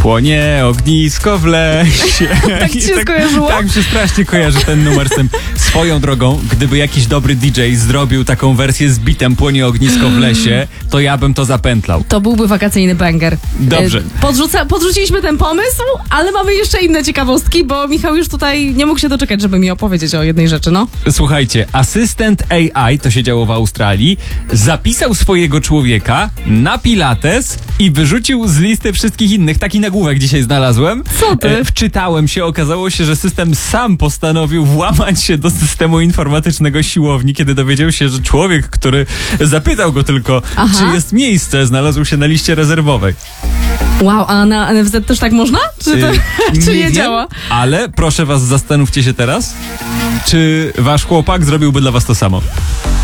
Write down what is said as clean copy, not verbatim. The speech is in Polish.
Płonie ognisko w lesie. Tak ci się skojarzyło? Tak mi się strasznie kojarzy ten numer z tym. Swoją drogą, gdyby jakiś dobry DJ zrobił taką wersję z bitem Płonie ognisko w lesie, to ja bym to zapętlał. To byłby wakacyjny banger. Dobrze. Podrzuciliśmy ten pomysł, ale mamy jeszcze inne ciekawostki, bo Michał już tutaj nie mógł się doczekać, żeby mi opowiedzieć o jednej rzeczy, no. Słuchajcie, asystent AI, to się działo w Australii, zapisał swojego człowieka na pilates i wyrzucił z listy wszystkich innych. Taki nagłówek dzisiaj znalazłem. Co ty? Wczytałem się, okazało się, że system sam postanowił włamać się do systemu informatycznego siłowni, kiedy dowiedział się, że człowiek, który zapytał go tylko, czy jest miejsce, znalazł się na liście rezerwowej. Wow, a na NFZ też tak można? Czy nie wiem, działa? Ale proszę was, zastanówcie się teraz, czy wasz chłopak zrobiłby dla was to samo.